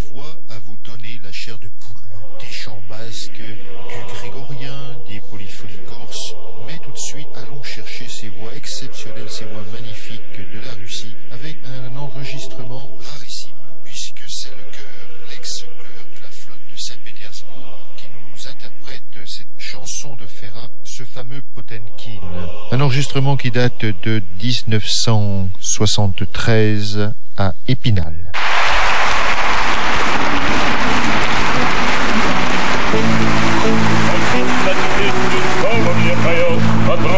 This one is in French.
voix à vous donner la chair de poule. Des chants basques, du grégorien, des polyphonies corses. Mais tout de suite, allons chercher ces voix exceptionnelles, ces voix magnifiques de la Russie, avec un enregistrement rarissime, puisque c'est le chœur, l'ex-chœur de la flotte de Saint-Pétersbourg, qui nous interprète cette chanson de Ferrat, ce fameux Potemkin. Un enregistrement qui date de 1973 à Épinal.